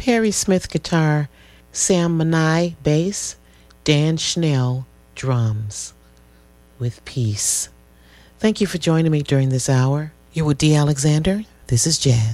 Perry Smith guitar, Sam Manai bass, Dan Schnell drums. With peace. Thank you for joining me during this hour. You're with D. Alexander. This is Jazz.